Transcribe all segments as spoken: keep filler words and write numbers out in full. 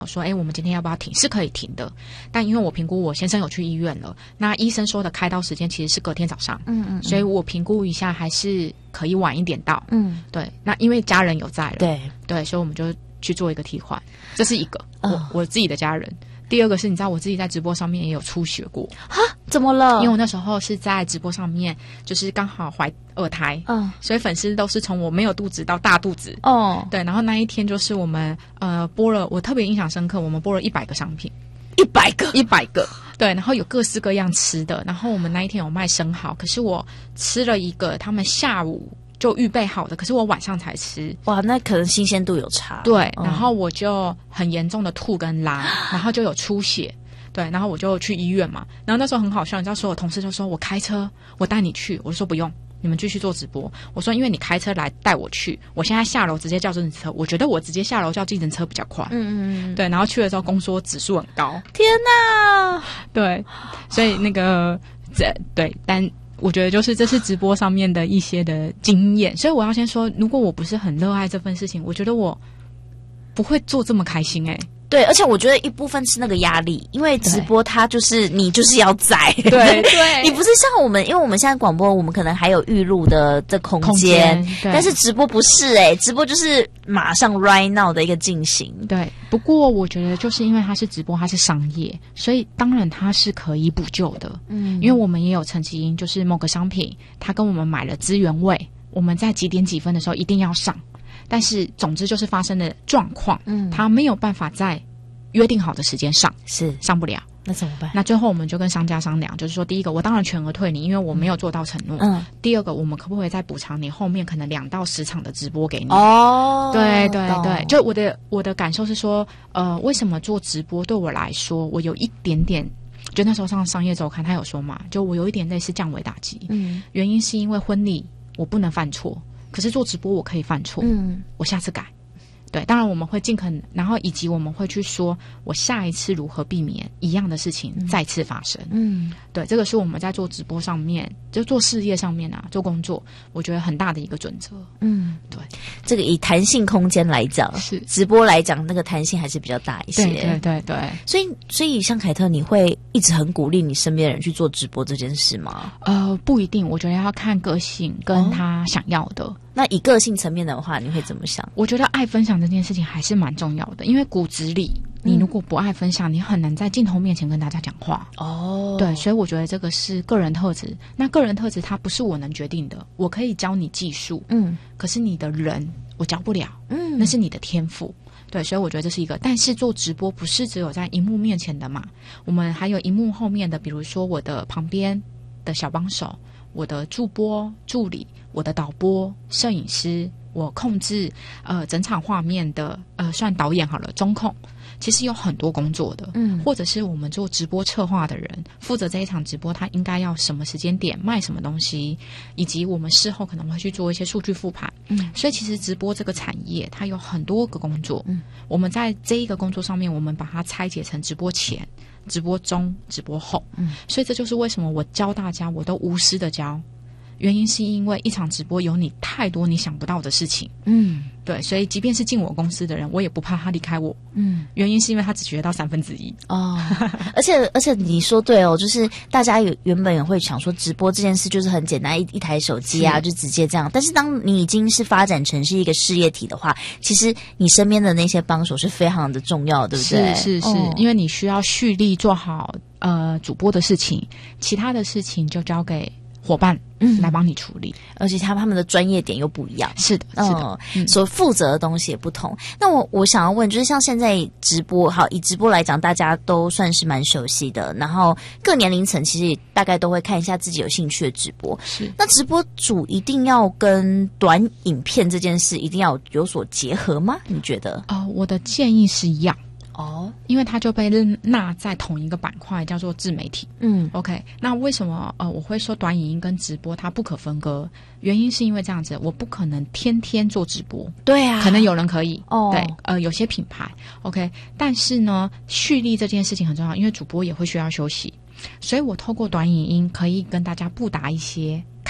说哎，我们今天要不要停？是可以停的，但因为我评估我先生有去医院了，那医生说的开刀时间其实是隔天早上，嗯 嗯, 嗯，所以我评估一下还是可以晚一点到，嗯，对，那因为家人有在了， 对对，所以我们就去做一个替换，这是一个、哦、我我自己的家人。第二个是你知道我自己在直播上面也有出血过哈？怎么了？ 因为我那时候是在直播上面，就是刚好怀二胎，嗯，所以粉丝都是从我没有肚子到大肚子，哦，对，然后那一天就是我们呃播了，我特别印象深刻，我们播了一百个商品， 一百个， 一百个，对，然后有各式各样吃的，然后我们那一天有卖生蚝，可是我吃了一个，他们下午就预备好的，可是我晚上才吃。 哇，那可能新鲜度有差。 对、嗯，然后我就很严重的吐跟拉，然后就有出血。对，然后我就去医院嘛。然后那时候很好笑，你知道，所有同事就说我开车，我带你去。我就说不用，你们继续做直播。我说因为你开车来带我去，我现在下楼直接叫计程车，我觉得我直接下楼叫计程车比较快。嗯嗯嗯。对，然后去了之后，公说指数很高。 天哪！ 对，所以那个这对，但。我觉得就是这是直播上面的一些的经验，所以我要先说，如果我不是很热爱这份事情，我觉得我不会做这么开心哎、欸。 对，而且我觉得一部分是那个压力，因为直播它就是你就是要在， 对对， 你不是像我们，因为我们现在广播，我们可能还有预录的这空间，但是直播不是哎、欸，直播就是马上 right now 的一个进行。 对，不过我觉得就是因为它是直播，它是商业，所以当然它是可以补救的。嗯，因为我们也有曾经就是某个商品，他跟我们买了资源位，我们在几点几分的时候一定要上。但是总之就是发生的状况，嗯，他没有办法在约定好的时间上， 是上不了， 那怎么办？ 那最后我们就跟商家商量，就是说，第一个，我当然全额退你，因为我没有做到承诺。嗯。第二个，我们可不可以再补偿你后面可能两到十场的直播给你？哦，对对对，就我的我的感受是说，呃，为什么做直播对我来说，我有一点点。就那时候上商业周刊，他有说嘛，就我有一点类似降维打击。嗯。原因是因为婚礼我不能犯错。可是做直播我可以犯错，嗯，我下次改。对，当然我们会尽可能，然后以及我们会去说，我下一次如何避免一样的事情再次发生。嗯，对，这个是我们在做直播上面，就做事业上面啊，做工作，我觉得很大的一个准则。嗯，对， 这个以弹性空间来讲，是直播来讲，那个弹性还是比较大一些。 对对对对， 所以所以像凯特，你会一直很鼓励你身边的人去做直播这件事吗？ 呃，不一定，我觉得要看个性跟他想要的。哦， 那以个性层面的话，你会怎么想？ 我觉得爱分享这件事情还是蛮重要的，因为骨子里，你如果不爱分享，你很难在镜头面前跟大家讲话。哦，对，所以我觉得这个是个人特质。那个人特质它不是我能决定的，我可以教你技术，嗯，可是你的人我教不了，嗯，那是你的天赋。对，所以我觉得这是一个，但是做直播不是只有在荧幕面前的嘛，我们还有荧幕后面的，比如说我的旁边的小帮手，我的助播助理，我的导播摄影师，我控制呃整场画面的呃算导演好了，中控，其实有很多工作的，嗯，或者是我们做直播策划的人，负责这一场直播，他应该要什么时间点卖什么东西，以及我们事后可能会去做一些数据复盘，嗯，所以其实直播这个产业它有很多个工作，嗯，我们在这一个工作上面，我们把它拆解成直播前、直播中、直播后，嗯，所以这就是为什么我教大家，我都无私的教。原因是因为一场直播有你太多你想不到的事情，嗯，对，所以即便是进我公司的人，我也不怕他离开我，嗯，原因是因为他只学到三分之一哦，而且而且你说对哦，就是大家有原本也会想说直播这件事就是很简单，一一台手机啊就直接这样，但是当你已经是发展成是一个事业体的话，其实你身边的那些帮手是非常的重要，对不对？ 是是是，哦，因为你需要蓄力做好呃主播的事情，其他的事情就交给伙伴嗯来帮你处理， 而且他他们的专业点又不一样， 是的，是的， 嗯，所负责的东西也不同。那我我想要问，就是像现在直播，好，以直播来讲，大家都算是蛮熟悉的，然后各年龄层其实也大概都会看一下自己有兴趣的直播。 是， 那直播主一定要跟短影片这件事一定要有所结合吗？你觉得？ 呃，我的建议是要。哦，因为它就被纳在同一个板块，叫做自媒体。嗯 ，OK， 那为什么呃我会说短影音跟直播它不可分割？原因是因为这样子，我不可能天天做直播。 对啊， 可能有人可以。哦，对，呃，有些品牌 OK， 但是呢，蓄力这件事情很重要，因为主播也会需要休息，所以我透过短影音可以跟大家布达一些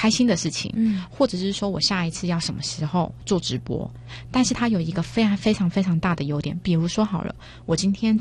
开心的事情，嗯，或者是说我下一次要什么时候做直播。但是它有一个非常非常非常大的优点，比如说好了，我今天